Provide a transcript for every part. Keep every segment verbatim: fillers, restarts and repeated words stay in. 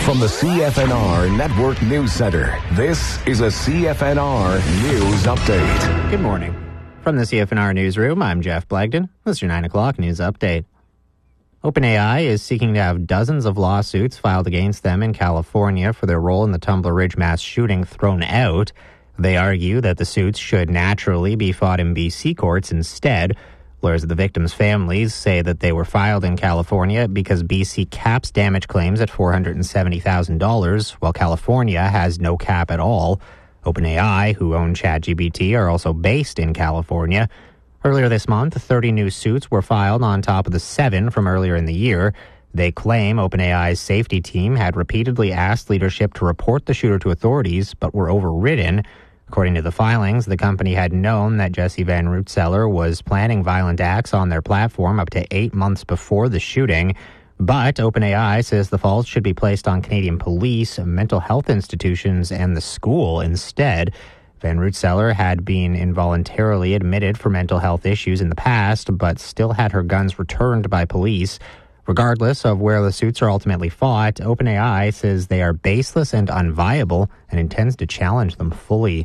From the C F N R Network News Center, this is a C F N R News Update. Good morning. From the C F N R Newsroom, I'm Jeff Blagden. This is your nine o'clock News Update. OpenAI is seeking to have dozens of lawsuits filed against them in California for their role in the Tumbler Ridge mass shooting thrown out. They argue that the suits should naturally be fought in B C courts instead. Lawyers of the victims' families say that they were filed in California because B C caps damage claims at four hundred seventy thousand dollars, while California has no cap at all. OpenAI, who own ChatGPT, are also based in California. Earlier this month, thirty new suits were filed on top of the seven from earlier in the year. They claim OpenAI's safety team had repeatedly asked leadership to report the shooter to authorities, but were overridden. According to the filings, the company had known that Jesse Van Rootselaar was planning violent acts on their platform up to eight months before the shooting. But OpenAI says the fault should be placed on Canadian police, mental health institutions, and the school instead. Van Rootselaar had been involuntarily admitted for mental health issues in the past, but still had her guns returned by police. Regardless of where the suits are ultimately fought, OpenAI says they are baseless and unviable and intends to challenge them fully.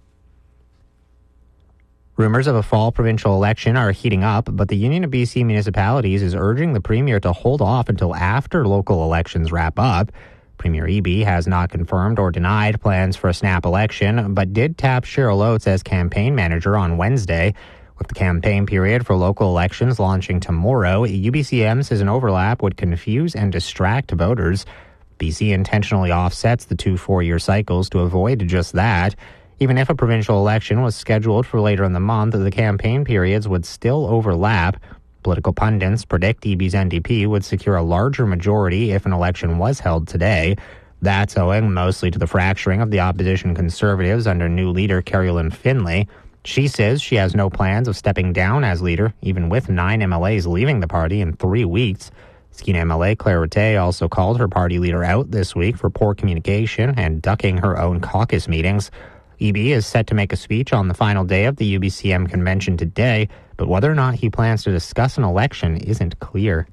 Rumors of a fall provincial election are heating up, but the Union of B C Municipalities is urging the Premier to hold off until after local elections wrap up. Premier Eby has not confirmed or denied plans for a snap election, but did tap Cheryl Oates as campaign manager on Wednesday. With the campaign period for local elections launching tomorrow, U B C M says an overlap would confuse and distract voters. B C intentionally offsets the two four-year cycles to avoid just that. Even if a provincial election was scheduled for later in the month, the campaign periods would still overlap. Political pundits predict Eby's N D P would secure a larger majority if an election was held today. That's owing mostly to the fracturing of the opposition Conservatives under new leader Carolyn Finlay. She says she has no plans of stepping down as leader, even with nine M L As leaving the party in three weeks. Skeena M L A Claire Rattay also called her party leader out this week for poor communication and ducking her own caucus meetings. Eby is set to make a speech on the final day of the U B C M convention today, but whether or not he plans to discuss an election isn't clear.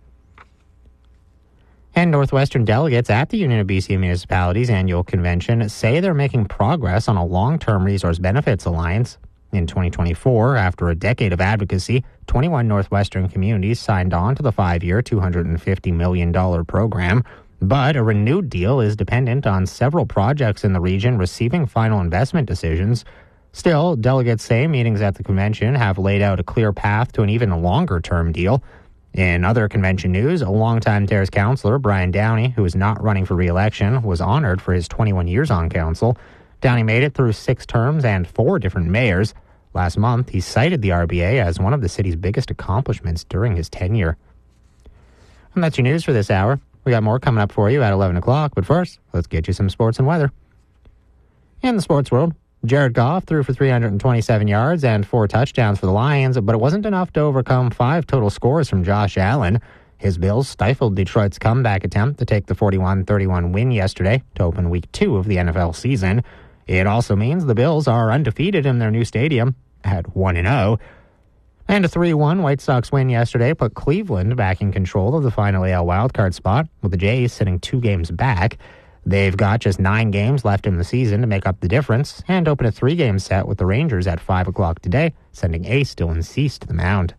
And Northwestern delegates at the Union of B C Municipalities annual convention say they're making progress on a long-term resource benefits alliance. In twenty twenty-four, after a decade of advocacy, twenty-one Northwestern communities signed on to the five-year, two hundred fifty million dollars program. But a renewed deal is dependent on several projects in the region receiving final investment decisions. Still, delegates say meetings at the convention have laid out a clear path to an even longer-term deal. In other convention news, a longtime Terrace councillor, Brian Downey, who is not running for re-election, was honored for his twenty-one years on council. Downey made it through six terms and four different mayors. Last month, he cited the R B A as one of the city's biggest accomplishments during his tenure. And that's your news for this hour. We got more coming up for you at eleven o'clock, but first, let's get you some sports and weather. In the sports world, Jared Goff threw for three hundred twenty-seven yards and four touchdowns for the Lions, but it wasn't enough to overcome five total scores from Josh Allen. His Bills stifled Detroit's comeback attempt to take the forty-one thirty-one win yesterday to open week two of the N F L season. It also means the Bills are undefeated in their new stadium at one and oh. And a three one White Sox win yesterday put Cleveland back in control of the final A L wildcard spot, with the Jays sitting two games back. They've got just nine games left in the season to make up the difference and open a three-game set with the Rangers at five o'clock today, sending Ace Dylan Cease to the mound.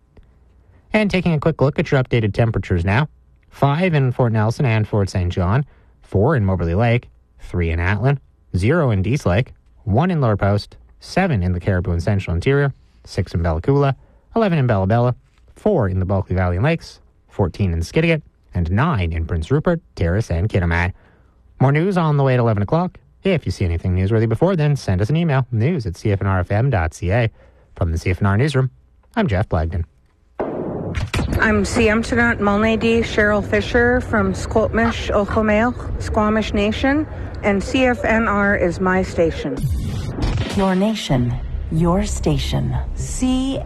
And taking a quick look at your updated temperatures now. five in Fort Nelson and Fort Saint John, four in Moberly Lake, three in Atlin, zero in Dease Lake, one in Lower Post, seven in the Caribou and Central Interior, six in Bella Coola, eleven in Bella Bella, four in the Bulkley Valley and Lakes, fourteen in Skidegate, and nine in Prince Rupert, Terrace, and Kitimat. More news on the way at eleven o'clock. If you see anything newsworthy before then, send us an email, news at c f n r f m dot c a. From the C F N R Newsroom, I'm Jeff Blagden. I'm Siamtagat Mulnady Cheryl Fisher from Squamish, Ochomail, Squamish Nation, and C F N R is my station. Your nation, your station. C